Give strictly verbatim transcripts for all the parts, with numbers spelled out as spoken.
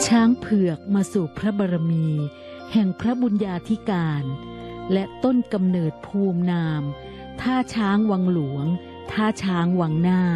ช้างเผือกมาสู่พระบารมีแห่งพระบุญญาธิการและต้นกำเนิดภูมินามท่าช้างวังหลวงท่าช้างวังหน้า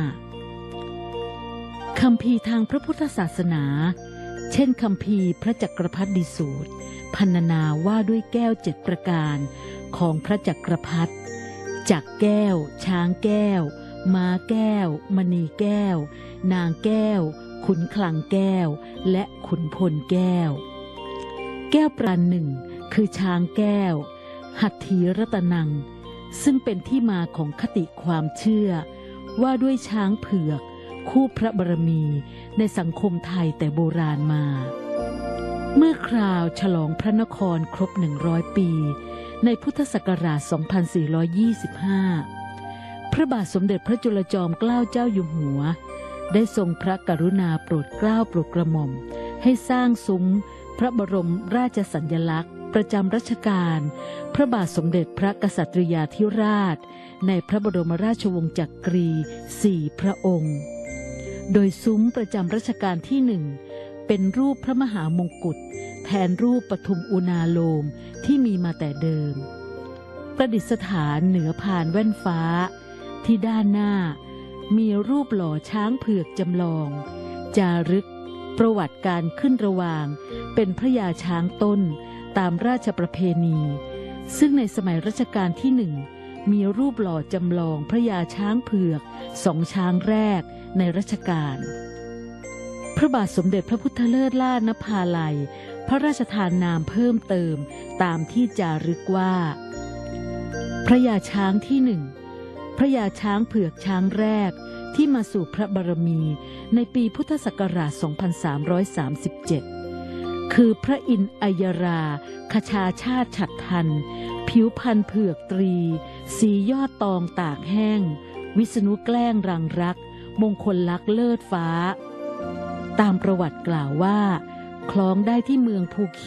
คัมภีร์ทางพระพุทธศาสนาเช่นคัมภีร์พระจักรพรรดิสูตรพรรณนาว่าด้วยแก้วเจ็ดประการของพระจักรพรรดิจักแก้วช้างแก้วม้าแก้วมณีแก้วนางแก้วขุนคลังแก้วและขุนพลแก้วแก้วปราณหนึ่งคือช้างแก้วหัตถีรัตนังซึ่งเป็นที่มาของคติความเชื่อว่าด้วยช้างเผือกคู่พระบารมีในสังคมไทยแต่โบราณมาเมื่อคราวฉลองพระนครครบหนึ่งร้อยปีในพุทธศักราชสองพันสี่ร้อยยี่สิบห้าพระบาทสมเด็จพระจุลจอมเกล้าเจ้าอยู่หัวได้ทรงพระกรุณาโปรดเกล้าโปรดกระหม่อมให้สร้างซุ้มพระบรมราชสัญลักษณ์ประจำรัชกาลพระบาทสมเด็จพระกษัตริยาธิราชในพระบรมราชวงศ์จักรีสี่พระองค์โดยซุ้มประจำรัชกาลที่หนึ่งเป็นรูปพระมหามงกุฎแทนรูปปทุมอุณาโลมที่มีมาแต่เดิมประดิษฐานเหนือพานแว่นฟ้าที่ด้านหน้ามีรูปหล่อช้างเผือกจำลองจารึกประวัติการขึ้นระหว่างเป็นพระยาช้างต้นตามราชประเพณีซึ่งในสมัยรัชกาลที่หนึ่งมีรูปหล่อจำลองพระยาช้างเผือกสองช้างแรกในรัชกาลพระบาทสมเด็จพระพุทธเลิศล่านภาลัยพระราชทานนามเพิ่มเติมตามที่จารึกว่าพระยาช้างที่หนึ่งพระยาช้างเผือกช้างแรกที่มาสู่พระบารมีในปีพุทธศักราชสองพันสามร้อยสามสิบเจ็ดคือพระอินทร์อัยราคชาชาติฉัตรทันผิวพันธุ์เผือกตรีสียอดตองตากแห้งวิษณุแกล้งรังรักมงคลลักษณ์เลิศฟ้าตามประวัติกล่าวว่าคล้องได้ที่เมืองภู